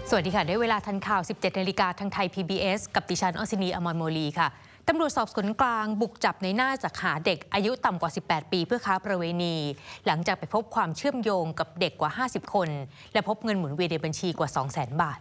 สวัสดีค่ะได้เวลาทันข่าว 17 นาฬิกาทางไทย PBS กับดิฉันอศินีอมรโมลีค่ะตำรวจสอบสวนกลางบุกจับในหน้าจากหาเด็กอายุต่ำกว่า 18 ปีเพื่อค้าประเวณีหลังจากไปพบความเชื่อมโยงกับเด็กกว่า 50 คนและพบเงินหมุนเวียนในบัญชีกว่า 200,000 บาท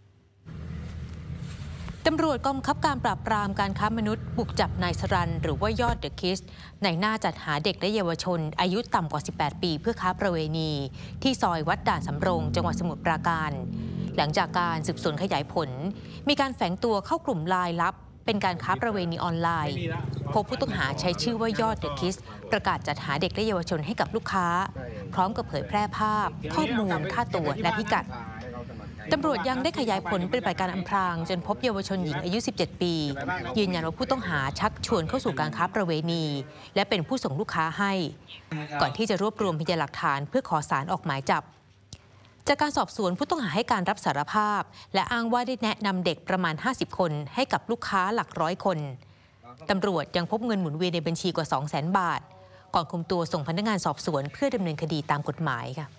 ตำรวจกองบังคับการปราบปรามการค้ามนุษย์บุกจับนายสรัญหรือว่ายอดเดอะคิสในหน้าจัดหาเด็กและเยาวชนอายุต่ำกว่า 18 ปีเพื่อค้าประเวณีที่ซอยวัดด่านสำโรงจังหวัดสมุทรปราการหลังจากการสืบสวนขยายผลมีการแฝงตัวเข้ากลุ่มไลน์ลับเป็นการค้าประเวณีออนไลน์พบผู้ต้องหาใช้ชื่อว่ายอดเดอะคิสประกาศจัดหาเด็กและเยาวชนให้กับลูกค้าพร้อมกับเผยแพร่ภาพข้อมูลค่าตัวและพิกัดตำรวจยังได้ขยายผลเป็นปฏิบัติการอำพรางจนพบเยาวชนหญิงอายุ 17 ปียืนยันว่าผู้ต้องหาชักชวนเข้าสู่การค้าประเวณีและเป็นผู้ส่งลูกค้าให้ก่อนที่จะรวบรวมพยานหลักฐานเพื่อขอศาลออกหมายจับจากการสอบสวนผู้ต้องหาให้การรับสารภาพและอ้างว่าได้แนะนำเด็กประมาณ 50 คนให้กับลูกค้าหลักร้อยคนตำรวจยังพบเงินหมุนเวียนในบัญชีกว่า 200,000 บาทก่อนคุมตัวส่งพนักงานสอบสวนเพื่อดำเนินคดีตามกฎหมายค่ะ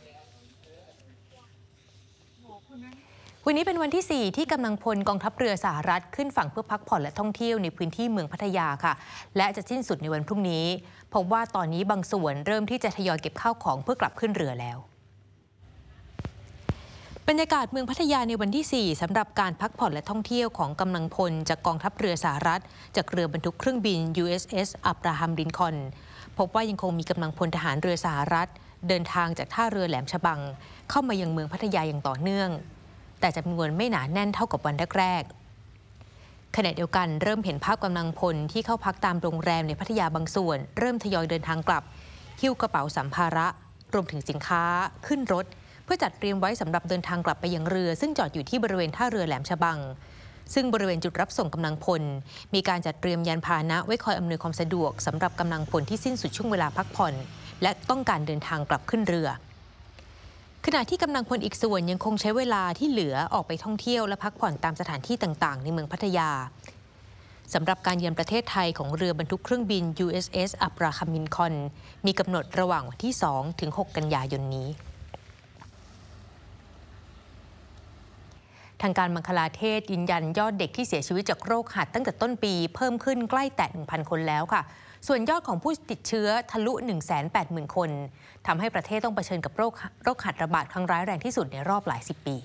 วันนี้เป็นวันที่ 4 ที่กำลังพลกองทัพเรือสหรัฐขึ้นฝั่งเพื่อพักผ่อนและท่องเที่ยวในพื้นที่เมืองพัทยาค่ะและจะสิ้นสุดในวันพรุ่งนี้พบว่าตอนนี้บางส่วนเริ่มที่จะทยอยเก็บข้าวของเพื่อกลับขึ้นเรือแล้วบรรยากาศเมืองพัทยาในวันที่ 4สำหรับการพักผ่อนและท่องเที่ยวของกำลังพลจากกองทัพเรือสหรัฐจากเรือบรรทุกเครื่องบิน USS อับราฮัมลินคอล์นพบว่ายังคงมีกำลังพลทหารเรือสหรัฐเดินทางจากท่าเรือแหลมฉบังเข้ามายังเมืองพัทยาอย่างต่อเนื่องแต่จำนวนไม่หนาแน่นเท่ากับวันแรกๆขณะเดียวกันเริ่มเห็นภาพกำลังพลที่เข้าพักตามโรงแรมในพัทยาบางส่วนเริ่มทยอยเดินทางกลับหิ้วกระเป๋าสัมภาระรวมถึงสินค้าขึ้นรถเพื่อจัดเตรียมไว้สำหรับเดินทางกลับไปยังเรือซึ่งจอดอยู่ที่บริเวณท่าเรือแหลมฉบังซึ่งบริเวณจุดรับส่งกำลังพลมีการจัดเตรียมยานพาหนะไว้คอยอำนวยความสะดวกสำหรับกำลังพลที่สิ้นสุดช่วงเวลาพักผ่อนและต้องการเดินทางกลับขึ้นเรือขณะที่กำลังพลอีกส่วนยังคงใช้เวลาที่เหลือออกไปท่องเที่ยวและพักผ่อนตามสถานที่ต่างๆในเมืองพัทยาสำหรับการเยือนประเทศไทยของเรือบรรทุกเครื่องบิน USS อับราฮัมลินคอล์นมีกำหนดระหว่างวันที่ 2 ถึง 6 กันยายนนี้ทางการบังคลาเทศยืนยันยอดเด็กที่เสียชีวิตจากโรคหัดตั้งแต่ต้นปีเพิ่มขึ้นใกล้แตะ 1,000 คนแล้วค่ะส่วนยอดของผู้ติดเชื้อทะลุ 180,000 คนทำให้ประเทศต้องเผชิญกับโรคหัดระบาดครั้งร้ายแรงที่สุดในรอบหลายสิบปี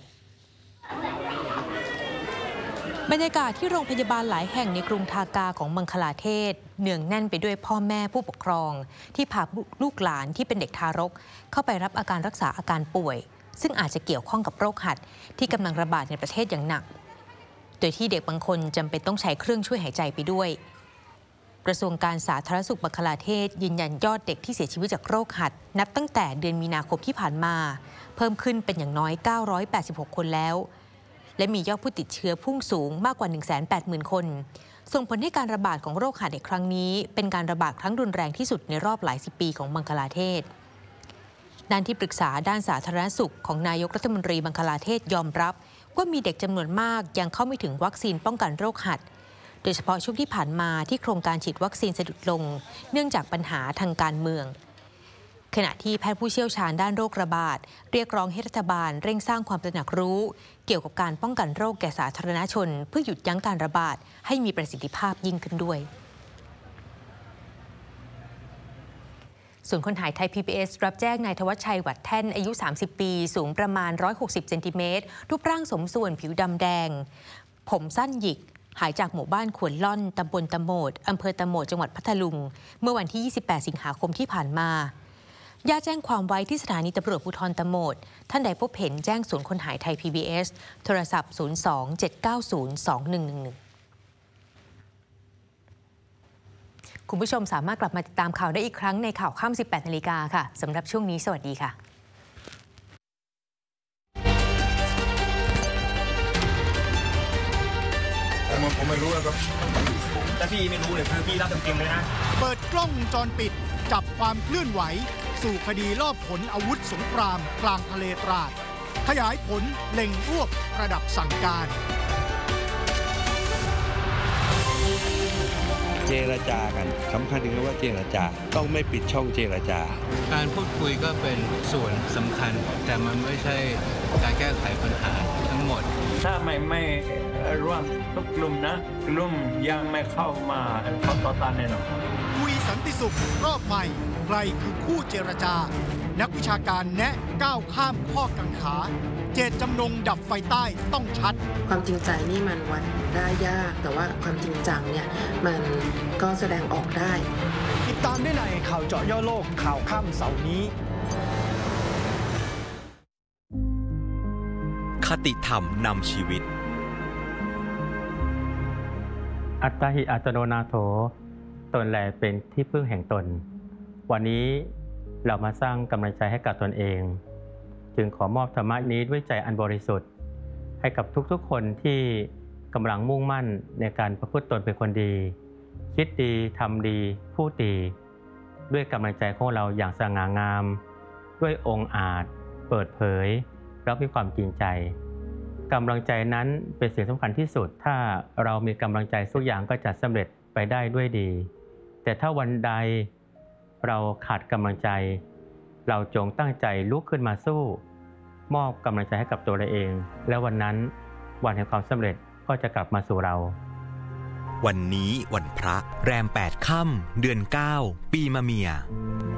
บรรยากาศที่โรงพยาบาลหลายแห่งในกรุงทากาของบังคลาเทศเนืองแน่นไปด้วยพ่อแม่ผู้ปกครองที่พาลูกหลานที่เป็นเด็กทารกเข้าไปรับอาการรักษาอาการป่วยซึ่งอาจจะเกี่ยวข้องกับโรคหัดที่กำลังระบาดในประเทศอย่างหนักโดยที่เด็กบางคนจำเป็นต้องใช้เครื่องช่วยหายใจไปด้วยกระทรวงการสาธารณสุขบังคลาเทศยืนยันยอดเด็กที่เสียชีวิตจากโรคหัดนับตั้งแต่เดือนมีนาคมที่ผ่านมาเพิ่มขึ้นเป็นอย่างน้อย986คนแล้วและมียอดผู้ติดเชื้อพุ่งสูงมากกว่า 180,000 คนส่งผลให้การระบาดของโรคหัดในครั้งนี้เป็นการระบาดครั้งรุนแรงที่สุดในรอบหลายสิบปีของบังคลาเทศด้านที่ปรึกษาด้านสาธารณสุขของนายกรัฐมนตรีบังคลาเทศยอมรับว่ามีเด็กจำนวนมากยังเข้าไม่ถึงวัคซีนป้องกันโรคหัดโดยเฉพาะช่วงที่ผ่านมาที่โครงการฉีดวัคซีนสะดุดลงเนื่องจากปัญหาทางการเมืองขณะที่แพทย์ผู้เชี่ยวชาญด้านโรคระบาดเรียกร้องให้รัฐบาลเร่งสร้างความตระหนักรู้เกี่ยวกับการป้องกันโรคแก่สาธารณชนเพื่อหยุดยั้งการระบาดให้มีประสิทธิภาพยิ่งขึ้นด้วยส่วนคนหายไทย PBS รับแจ้งนายธวัชชัยหวัดแท่นอายุ30 ปีสูงประมาณ160 เซนติเมตรรูปร่างสมส่วนผิวดำแดงผมสั้นหยิกหายจากหมู่บ้านขวนล่อนตำบลตะโหมดอำเภอตะโหมดจังหวัดพัทลุงเมื่อวันที่28 สิงหาคมที่ผ่านมาญาติแจ้งความไว้ที่สถานีตำรวจภูธรตะโหมดท่านใดพบเห็นแจ้งศูนย์คนหายไทย PBS โทรศัพท์02-790-2111คุณผู้ชมสามารถกลับมาติดตามข่าวได้อีกครั้งในข่าวค่ำ 18 นาฬิกาค่ะสำหรับช่วงนี้สวัสดีค่ะผมไม่รู้นะครับแต่พี่ไม่รู้เลยคือพี่รับเต็มๆเลยนะเปิดกล้องวงจรปิดจับความเคลื่อนไหวสู่คดีลอบขนอาวุธสงครามกลางทะเลตราดขยายผลเล็งรวบระดับสั่งการเจรจากันสำคัญถึงว่าเจรจาต้องไม่ปิดช่องเจรจาการพูดคุยก็เป็นส่วนสำคัญแต่มันไม่ใช่การแก้ไขปัญหาทั้งหมดถ้าไม่ร่วมทุกกลุ่มนะกลุ่มยังไม่เข้ามาเขาต่อต้านแน่นอนคุยสันติสุขรอบใหม่ใครคือคู่เจรจา นักวิชาการแนะก้าวข้ามข้อกังขา เจตจำนงดับไฟใต้ต้องชัดความจริงใจนี่มันวัดได้ยากแต่ว่าความจริงจังเนี่ยมันก็แสดงออกได้ติดตามได้ในข่าวเจาะย่อโลกข่าวค่ำเสาร์นี้คติธรรมนำชีวิตอัตตหิอัตโนนาโถตนแลเป็นที่พึ่งแห่งตนวันนี้เรามาสร้างกำลังใจให้กับตนเองจึงขอมอบธรรมะนี้ด้วยใจอันบริสุทธิ์ให้กับทุกๆคนที่กำลังมุ่งมั่นในการประพฤติตนเป็นคนดีคิดดีทำดีพูดดีด้วยกำลังใจของเราอย่างสง่างามด้วยองค์อาจเปิดเผยและมีความจริงใจกำลังใจนั้นเป็นสิ่งสำคัญที่สุดถ้าเรามีกำลังใจทุกอย่างก็จะสำเร็จไปได้ด้วยดีแต่ถ้าวันใดเราขาดกำลังใจเราจงตั้งใจลุกขึ้นมาสู้มอบกำลังใจให้กับตัวเราเองและวันนั้นวันแห่งความสำเร็จก็จะกลับมาสู่เราวันนี้วันพระแรม8 ค่ำเดือน 9 ปีมะเมีย